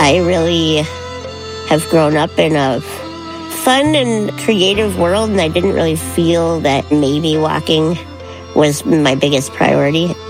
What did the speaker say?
I really have grown up in a fun and creative world, and I didn't really feel that maybe walking was my biggest priority.